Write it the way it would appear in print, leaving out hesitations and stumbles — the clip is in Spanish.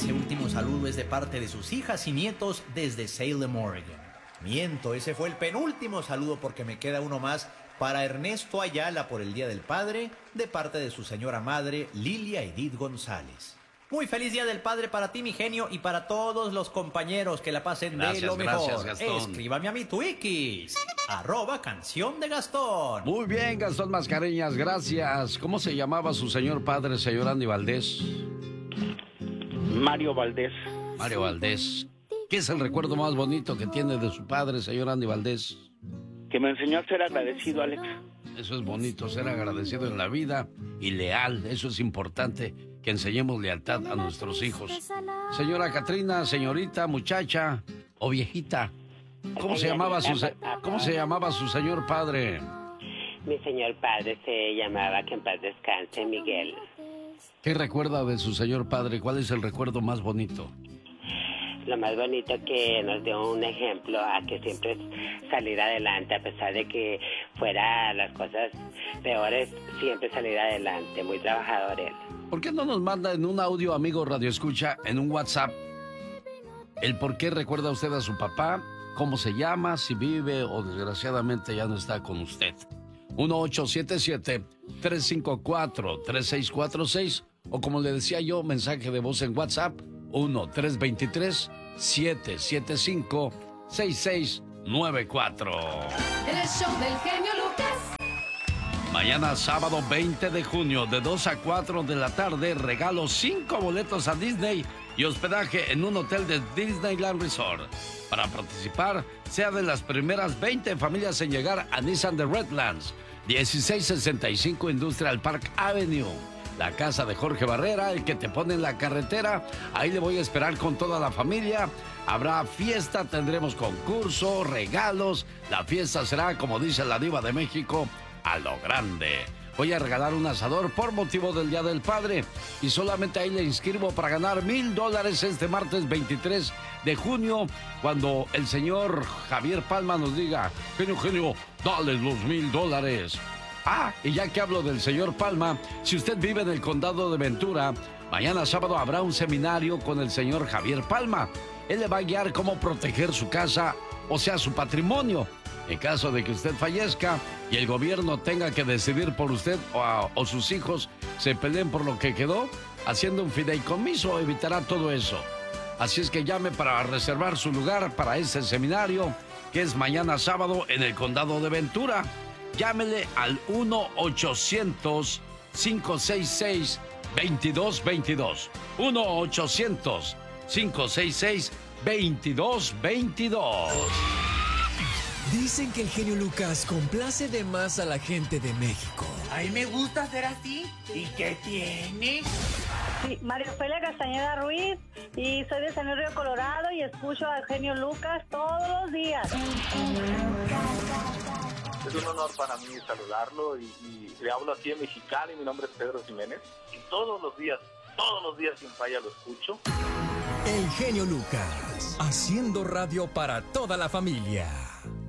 ese último saludo es de parte de sus hijas y nietos desde Salem, Oregon. Miento, ese fue el penúltimo saludo porque me queda uno más para Ernesto Ayala por el Día del Padre, de parte de su señora madre, Lilia Edith González. Muy feliz Día del Padre para ti, mi genio, y para todos los compañeros, que la pasen de lo mejor. Gracias, Gastón. Escríbame a mi Twikis, @Canción de Gastón. Muy bien, Gastón Mascareñas, gracias. ¿Cómo se llamaba su señor padre, señor Andy Valdés? Mario Valdés. Mario Valdés. ¿Qué es el recuerdo más bonito que tiene de su padre, señor Andy Valdés? Que me enseñó a ser agradecido, Alex. Eso es bonito, ser agradecido en la vida y leal. Eso es importante, que enseñemos lealtad a nuestros hijos. Señora Catrina, señorita, muchacha o viejita, ¿cómo se llamaba su señor padre? Mi señor padre se llamaba, que en paz descanse, Miguel. ¿Qué recuerda de su señor padre? ¿Cuál es el recuerdo más bonito? Lo más bonito, que nos dio un ejemplo a que siempre salir adelante, a pesar de que fuera las cosas peores, siempre salir adelante. Muy trabajador él. ¿Por qué no nos manda en un audio, amigo Radio Escucha, en un WhatsApp, el por qué recuerda usted a su papá, cómo se llama, si vive o desgraciadamente ya no está con usted? 1877-354-3646, o como le decía yo, mensaje de voz en WhatsApp, 1-323-775-6694. El show del genio Lucas. Mañana sábado 20 de junio de 2 a 4 de la tarde regalo 5 boletos a Disney y hospedaje en un hotel de Disneyland Resort. Para participar, sea de las primeras 20 familias en llegar a Nissan de Redlands, 1665 Industrial Park Avenue. La casa de Jorge Barrera, el que te pone en la carretera. Ahí le voy a esperar con toda la familia. Habrá fiesta, tendremos concurso, regalos. La fiesta será, como dice la diva de México, a lo grande. Voy a regalar un asador por motivo del Día del Padre. Y solamente ahí le inscribo para ganar $1,000 este martes 23 de junio, cuando el señor Javier Palma nos diga: genio, dale los $1,000. Ah, y ya que hablo del señor Palma, si usted vive en el condado de Ventura, mañana sábado habrá un seminario con el señor Javier Palma. Él le va a guiar cómo proteger su casa, o sea, su patrimonio, en caso de que usted fallezca y el gobierno tenga que decidir por usted o sus hijos se peleen por lo que quedó. Haciendo un fideicomiso evitará todo eso. Así es que llame para reservar su lugar para ese seminario, que es mañana sábado en el condado de Ventura. Llámele al 1-800-566-2222. 1-800-566-2222. Dicen que el genio Lucas complace de más a la gente de México. A mí me gusta ser así. ¿Y qué tiene? Sí, María Ofelia Castañeda Ruiz, y soy de San Luis Río Colorado y escucho al genio Lucas todos los días. Es un honor para mí saludarlo y le hablo aquí en Mexicali. Mi nombre es Pedro Jiménez y todos los días sin falla lo escucho. El genio Lucas, haciendo radio para toda la familia.